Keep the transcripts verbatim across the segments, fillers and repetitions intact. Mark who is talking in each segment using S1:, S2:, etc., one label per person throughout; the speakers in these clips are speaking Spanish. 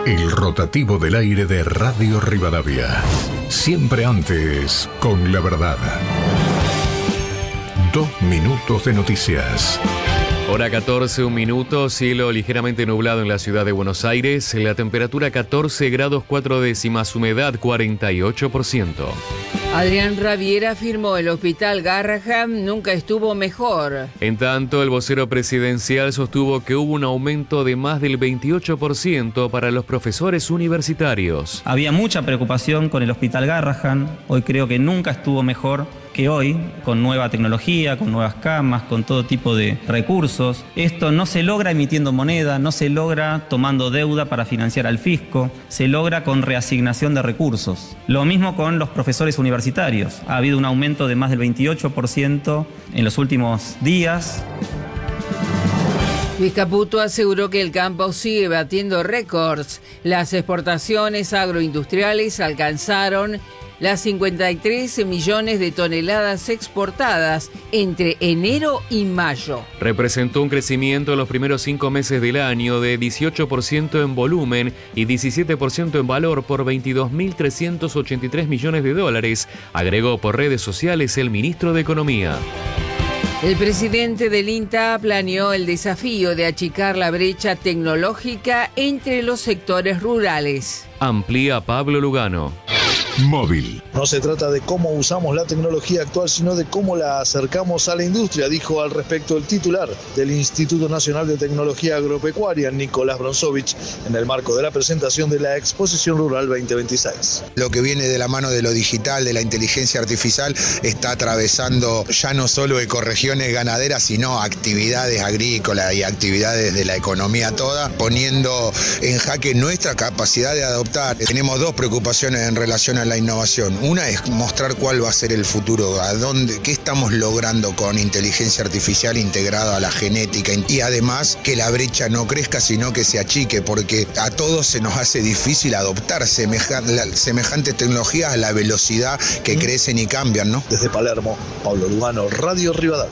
S1: El rotativo del aire de Radio Rivadavia. Siempre antes, con la verdad. Dos minutos de noticias.
S2: Hora catorce, un minuto, cielo ligeramente nublado en la ciudad de Buenos Aires, la temperatura catorce grados cuatro décimas, humedad cuarenta y ocho por ciento.
S3: Adrián Raviera afirmó el hospital Garrahan nunca estuvo mejor.
S2: En tanto, el vocero presidencial sostuvo que hubo un aumento de más del veintiocho por ciento para los profesores universitarios.
S4: Había mucha preocupación con el hospital Garrahan, hoy creo que nunca estuvo mejor que hoy, con nueva tecnología, con nuevas camas, con todo tipo de recursos. Esto no se logra emitiendo moneda, no se logra tomando deuda para financiar al fisco, se logra con reasignación de recursos. Lo mismo con los profesores universitarios. Ha habido un aumento de más del veintiocho por ciento en los últimos días.
S3: Luis Caputo aseguró que el campo sigue batiendo récords. Las exportaciones agroindustriales alcanzaron las cincuenta y tres millones de toneladas exportadas entre enero y mayo.
S2: Representó un crecimiento en los primeros cinco meses del año de dieciocho por ciento en volumen y diecisiete por ciento en valor por veintidós mil trescientos ochenta y tres millones de dólares, agregó por redes sociales el ministro de Economía.
S3: El presidente del INTA planeó el desafío de achicar la brecha tecnológica entre los sectores rurales.
S2: Amplía Pablo Lugano.
S1: Móvil.
S5: No se trata de cómo usamos la tecnología actual, sino de cómo la acercamos a la industria, dijo al respecto el titular del Instituto Nacional de Tecnología Agropecuaria, Nicolás Bronsovich, en el marco de la presentación de la Exposición Rural veinte veintiséis.
S6: Lo que viene de la mano de lo digital, de la inteligencia artificial, está atravesando ya no solo ecorregiones ganaderas, sino actividades agrícolas y actividades de la economía toda, poniendo en jaque nuestra capacidad de adoptar. Tenemos dos preocupaciones en relación a la innovación. Una es mostrar cuál va a ser el futuro, a dónde, qué estamos logrando con inteligencia artificial integrada a la genética, y además que la brecha no crezca, sino que se achique, porque a todos se nos hace difícil adoptar semejantes semejante tecnologías a la velocidad que crecen y cambian, ¿no?
S5: Desde Palermo, Pablo Lugano, Radio Rivadavia.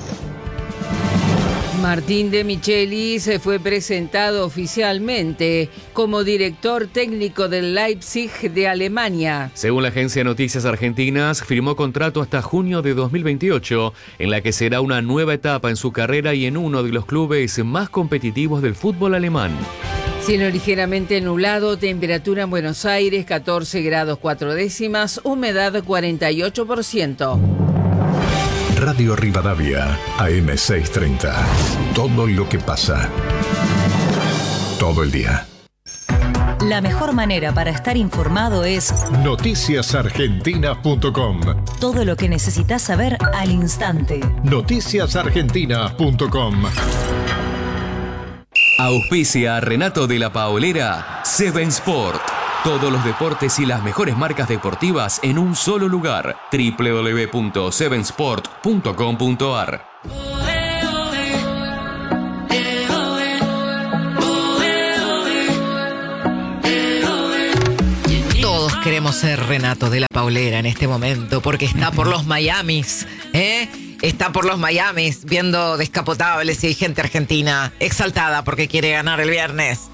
S3: Martín de Micheli se fue presentado oficialmente como director técnico del Leipzig de Alemania.
S2: Según la agencia de noticias argentinas, firmó contrato hasta junio de dos mil veintiocho, en la que será una nueva etapa en su carrera y en uno de los clubes más competitivos del fútbol alemán.
S3: Cielo ligeramente nublado, temperatura en Buenos Aires catorce grados cuatro décimas, humedad cuarenta y ocho por ciento.
S1: Radio Rivadavia, A M seiscientos treinta. Todo lo que pasa. Todo el día.
S7: La mejor manera para estar informado es
S1: noticias argentinas punto com.
S7: Todo lo que necesitas saber al instante.
S1: noticias argentinas punto com.
S8: Auspicia Renato de la Paolera, Seven Sport. Todos los deportes y las mejores marcas deportivas en un solo lugar. doble u doble u doble u punto seven sport punto com punto a r.
S9: Todos queremos ser Renato de la Paolera en este momento, porque está por los Miamis, ¿eh? Está por los Miamis viendo Descapotables y hay gente argentina exaltada porque quiere ganar el viernes.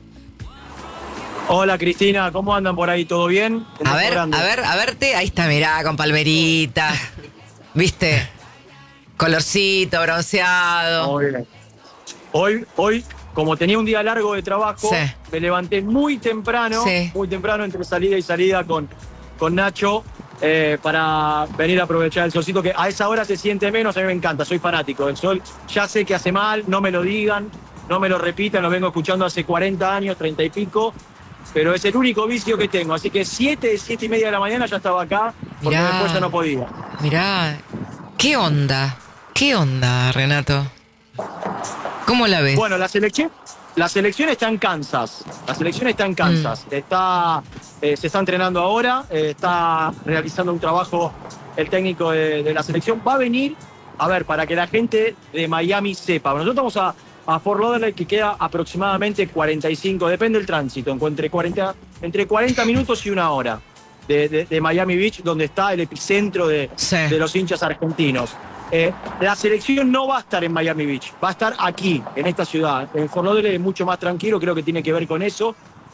S10: Hola Cristina, ¿cómo andan por ahí? ¿Todo bien?
S9: A ver, a ver, a verte. Ahí está, mirá, con palmerita. ¿Viste? Colorcito, bronceado.
S10: Muy bien. Hoy, hoy, como tenía un día largo de trabajo,
S9: sí.
S10: me levanté muy temprano, sí. muy temprano entre salida y salida con, con Nacho, eh, para venir a aprovechar el solcito, que a esa hora se siente menos. A mí me encanta, soy fanático del sol. Ya sé que hace mal, no me lo digan, no me lo repitan, lo vengo escuchando hace cuarenta años, treinta y pico. Pero es el único vicio que tengo. Así que siete, siete y media de la mañana ya estaba acá, porque mirá, después ya no podía.
S9: Mirá, ¿qué onda? ¿Qué onda, Renato? ¿Cómo la ves?
S10: Bueno, la selección, la selección está en Kansas. La selección está en Kansas. Mm. Está, eh, se está entrenando ahora, eh, está realizando un trabajo el técnico de, de la selección. Va a venir, a ver, para que la gente de Miami sepa. Nosotros vamos a... a Fort Lauderdale, que queda aproximadamente cuarenta y cinco, depende del tránsito, entre cuarenta, entre cuarenta minutos y una hora de, de, de Miami Beach, donde está el epicentro de, sí. de los hinchas argentinos. Eh, la selección no va a estar en Miami Beach, va a estar aquí, en esta ciudad. En Fort Lauderdale es mucho más tranquilo, creo que tiene que ver con eso.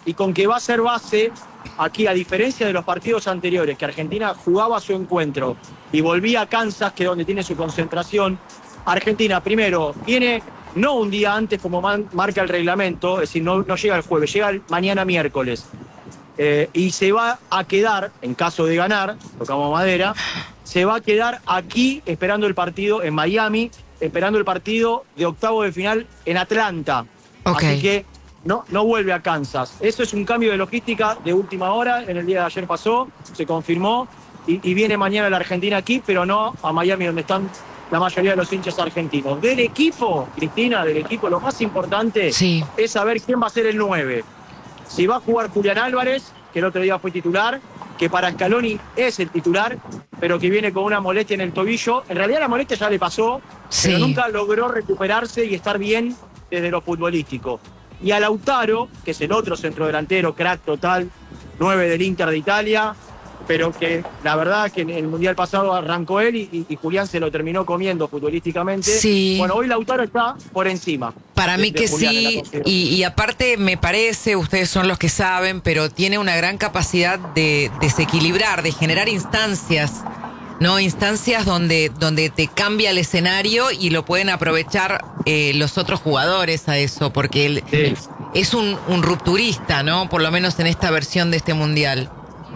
S10: y con que va a ser base, aquí a diferencia de los partidos anteriores, que Argentina jugaba su encuentro y volvía a Kansas, que es donde tiene su concentración, Argentina primero viene no un día antes como man, marca el reglamento, es decir, no, no llega el jueves, llega el mañana miércoles. Eh, y se va a quedar, en caso de ganar, tocamos madera, se va a quedar aquí esperando el partido en Miami, esperando el partido de octavo de final en Atlanta.
S9: Okay.
S10: Así que no, no vuelve a Kansas. Eso es un cambio de logística de última hora, en el día de ayer pasó, se confirmó, y, y viene mañana la Argentina aquí, pero no a Miami, donde están la mayoría de los hinchas argentinos. Del equipo, Cristina, del equipo, lo más importante
S9: sí.
S10: es saber quién va a ser el nueve. Si va a jugar Julián Álvarez, que el otro día fue titular, que para Scaloni es el titular, pero que viene con una molestia en el tobillo. En realidad la molestia ya le pasó,
S9: sí.
S10: pero nunca logró recuperarse y estar bien desde lo futbolístico. Y a Lautaro, que es el otro centrodelantero, crack total, nueve del Inter de Italia, pero que la verdad que en el Mundial pasado arrancó él y, y Julián se lo terminó comiendo futbolísticamente.
S9: Sí.
S10: Bueno, hoy Lautaro está por encima.
S9: Para mí
S10: de, de
S9: que
S10: Julián,
S9: sí, y, y aparte me parece, ustedes son los que saben, pero tiene una gran capacidad de desequilibrar, de generar instancias, ¿no? Instancias donde, donde te cambia el escenario y lo pueden aprovechar eh, los otros jugadores a eso, porque él
S10: sí.
S9: es un, un rupturista, ¿no? Por lo menos en esta versión de este Mundial.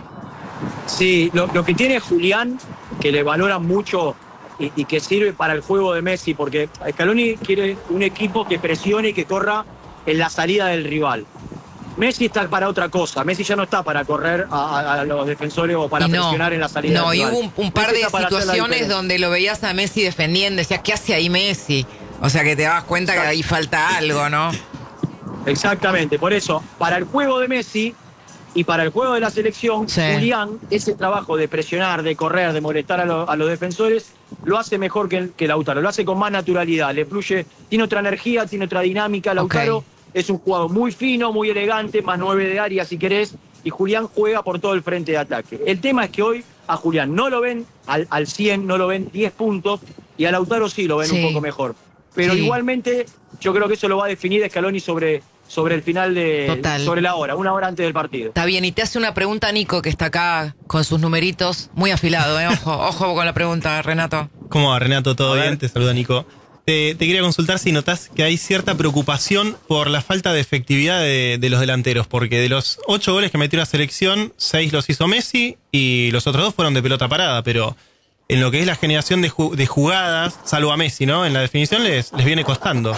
S10: Sí, lo, lo que tiene Julián, que le valora mucho y, y que sirve para el juego de Messi, porque Scaloni quiere un equipo que presione y que corra en la salida del rival. Messi está para otra cosa, Messi ya no está para correr a, a los defensores o para
S9: no,
S10: presionar en la salida
S9: no,
S10: del rival.
S9: No, y hubo un, un par
S10: Messi
S9: de situaciones donde lo veías a Messi defendiendo, decías, ¿qué hace ahí Messi? O sea que te das cuenta Exacto. que ahí falta algo, ¿no?
S10: Exactamente, por eso, para el juego de Messi y para el juego de la selección, sí. Julián, ese trabajo de presionar, de correr, de molestar a, lo, a los defensores, lo hace mejor que, que Lautaro, lo hace con más naturalidad, le fluye, tiene otra energía, tiene otra dinámica. Lautaro okay. es un jugador muy fino, muy elegante, más nueve de área si querés, y Julián juega por todo el frente de ataque. El tema es que hoy a Julián no lo ven al, al cien, no lo ven diez puntos, y a Lautaro sí lo ven sí. un poco mejor. Pero sí. igualmente yo creo que eso lo va a definir Scaloni sobre... sobre el final de...
S9: Total.
S10: Sobre la hora, una hora antes del partido.
S9: Está bien, y te hace una pregunta Nico, que está acá con sus numeritos, muy afilado, ¿eh? Ojo, ojo con la pregunta, Renato.
S11: ¿Cómo va, Renato? ¿Todo bien? Te saluda Nico. Te, te quería consultar si notás que hay cierta preocupación por la falta de efectividad de, de los delanteros, porque de los ocho goles que metió la selección, seis los hizo Messi y los otros dos fueron de pelota parada, pero en lo que es la generación de, ju- de jugadas, salvo a Messi, ¿no? En la definición les, les viene costando.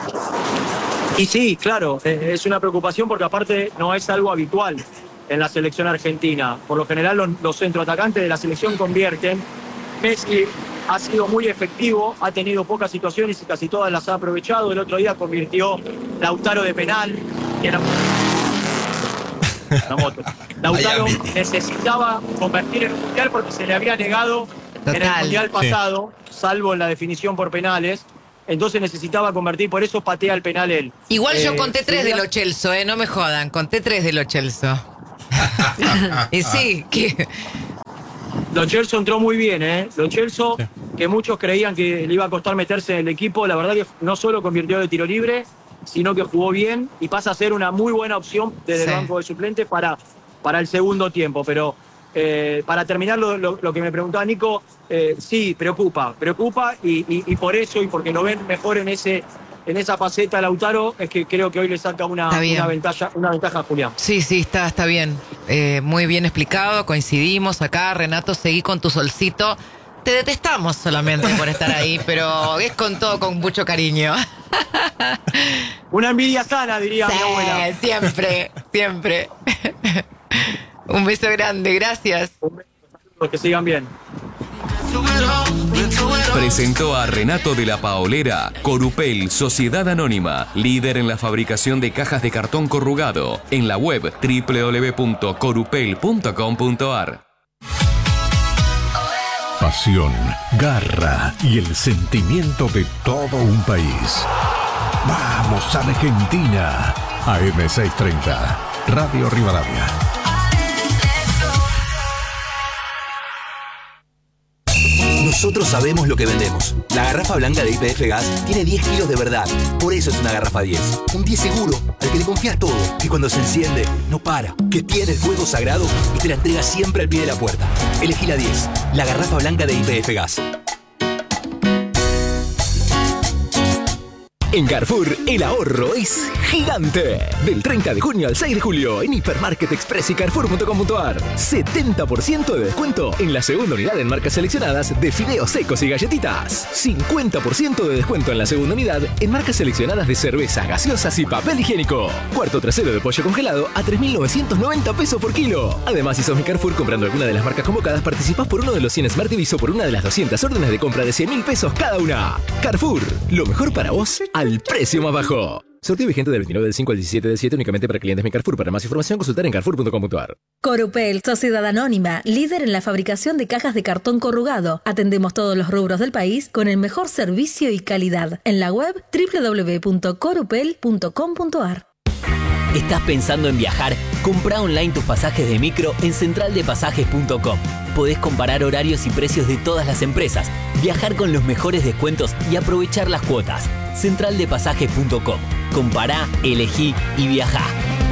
S10: Y sí, claro, es una preocupación porque aparte no es algo habitual en la selección argentina. Por lo general los, los centroatacantes de la selección convierten. Messi ha sido muy efectivo, ha tenido pocas situaciones y casi todas las ha aprovechado. El otro día convirtió Lautaro de penal. Que era... Una moto. Lautaro necesitaba convertir en el Mundial porque se le había negado Total. en el Mundial pasado, sí. salvo en la definición por penales. Entonces necesitaba convertir, por eso patea el penal él.
S9: Igual yo
S10: eh,
S9: conté tres de Lo Celso, eh, no me jodan, conté tres de Lo Celso. Y sí, que...
S10: Lo Celso entró muy bien, ¿eh? Lo Celso, sí. que muchos creían que le iba a costar meterse en el equipo, la verdad que no solo convirtió de tiro libre, sino que jugó bien y pasa a ser una muy buena opción desde sí. el banco de suplentes para, para el segundo tiempo, pero... Eh, para terminar lo, lo, lo que me preguntaba Nico, eh, sí, preocupa, preocupa y, y, y por eso y porque lo ven mejor en ese en esa faceta Lautaro, es que creo que hoy le saca una, una, ventaja, una ventaja a Julián.
S9: Sí, sí, está, está bien, eh, muy bien explicado, coincidimos acá, Renato, seguí con tu solcito. Te detestamos solamente por estar ahí, pero es con todo, con mucho cariño.
S10: Una envidia sana, diría
S9: sí,
S10: mi abuela.
S9: Siempre, siempre. Un beso grande, gracias.
S10: Un beso, saludos, que sigan bien.
S8: Presentó a Renato de la Paolera, Corupel, Sociedad Anónima, líder en la fabricación de cajas de cartón corrugado, en la web doble u doble u doble u punto corupel punto com punto a r.
S1: Pasión, garra y el sentimiento de todo un país. ¡Vamos, Argentina! A eme seiscientos treinta, Radio Rivadavia.
S12: Nos nosotros sabemos lo que vendemos. La garrafa blanca de Y P F Gas tiene diez kilos de verdad. Por eso es una garrafa diez. Un diez seguro, al que le confías todo. Que cuando se enciende, no para. Que tiene el fuego sagrado y te la entrega siempre al pie de la puerta. Elegí la diez. La garrafa blanca de Y P F Gas.
S13: En Carrefour, el ahorro es gigante. Del treinta de junio al seis de julio en Hipermarket Express y Carrefour punto com punto ar. setenta por ciento de descuento en la segunda unidad en marcas seleccionadas de fideos secos y galletitas. cincuenta por ciento de descuento en la segunda unidad en marcas seleccionadas de cervezas, gaseosas y papel higiénico. Cuarto trasero de pollo congelado a tres mil novecientos noventa pesos por kilo. Además, si sos mi Carrefour comprando alguna de las marcas convocadas, participás por uno de los cien Smart T Vs o por una de las doscientas órdenes de compra de cien mil pesos cada una. Carrefour, lo mejor para vos al precio más bajo. Sorteo vigente del veintinueve del cinco al diecisiete del siete únicamente para clientes Mi Carrefour. Para más información, consultar en carrefour punto com punto ar.
S14: Corupel, sociedad anónima, líder en la fabricación de cajas de cartón corrugado. Atendemos todos los rubros del país con el mejor servicio y calidad. En la web doble u doble u doble u punto corupel punto com punto ar.
S15: ¿Estás pensando en viajar? Compra online tus pasajes de micro en central de pasajes punto com. Podés comparar horarios y precios de todas las empresas, viajar con los mejores descuentos y aprovechar las cuotas. central de pasajes punto com. Compará, elegí y viajá.